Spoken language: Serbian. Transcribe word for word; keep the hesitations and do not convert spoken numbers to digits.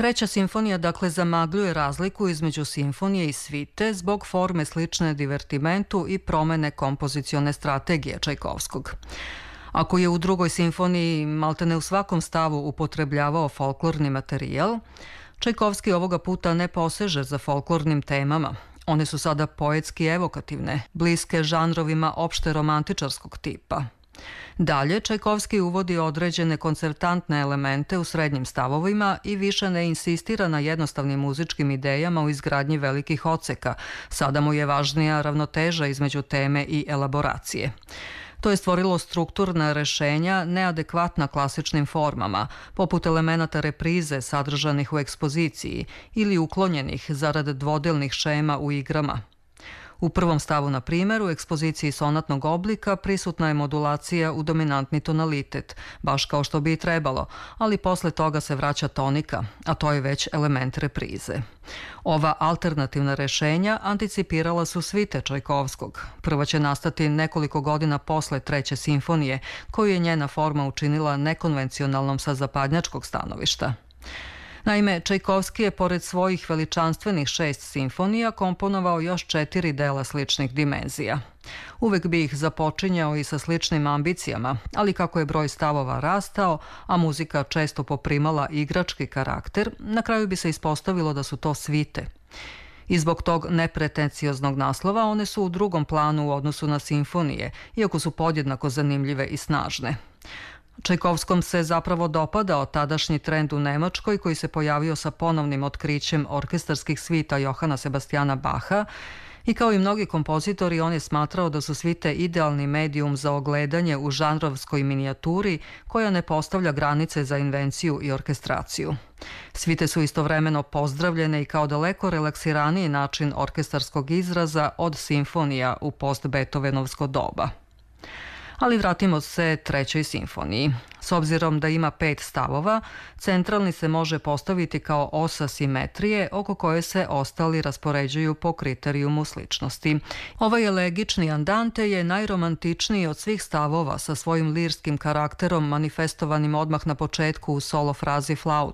Treća simfonija dakle zamagljuje razliku između simfonije i svite zbog forme slične divertimentu i promene kompozicione strategije Čajkovskog. Ako je u drugoj simfoniji maltene u svakom stavu upotrebljavao folklorni materijal, Čajkovski ovoga puta ne poseže za folklornim temama. One su sada poetski evokativne, bliske žanrovima opšte romantičarskog tipa. Dalje, Čajkovski uvodi određene koncertantne elemente u srednjim stavovima i više ne insistira na jednostavnim muzičkim idejama u izgradnji velikih odseka. Sada mu je važnija ravnoteža između teme i elaboracije. To je stvorilo strukturna rešenja neadekvatna klasičnim formama, poput elemenata reprize sadržanih u ekspoziciji ili uklonjenih zarad dvodelnih šema u igrama. U prvom stavu, na primjer, u ekspoziciji sonatnog oblika prisutna je modulacija u dominantni tonalitet, baš kao što bi i trebalo, ali posle toga se vraća tonika, a to je već element reprize. Ova alternativna rešenja anticipirala su svite Čajkovskog. Prva će nastati nekoliko godina posle treće simfonije, koju je njena forma učinila nekonvencionalnom sa zapadnjačkog stanovišta. Naime, Čajkovski je pored svojih veličanstvenih šest simfonija komponovao još četiri dela sličnih dimenzija. Uvek bi ih započinjao i sa sličnim ambicijama, ali kako je broj stavova rastao, a muzika često poprimala igrački karakter, na kraju bi se ispostavilo da su to svite. I zbog tog nepretencioznog naslova one su u drugom planu u odnosu na simfonije, iako su podjednako zanimljive i snažne. Čajkovskom se zapravo dopadao tadašnji trend u Nemačkoj koji se pojavio sa ponovnim otkrićem orkestarskih svita Johana Sebastijana Baha i kao i mnogi kompozitori on je smatrao da su svite idealni medijum za ogledanje u žanrovskoj minijaturi koja ne postavlja granice za invenciju i orkestraciju. Svite su istovremeno pozdravljene i kao daleko relaksiraniji način orkestarskog izraza od simfonija u post-Beethovenovsko doba. Ali vratimo se trećoj simfoniji. S obzirom da ima pet stavova, centralni se može postaviti kao osa simetrije oko koje se ostali raspoređuju po kriterijumu sličnosti. Ovaj elegični andante je najromantičniji od svih stavova sa svojim lirskim karakterom manifestovanim odmah na početku u solo frazi flaute.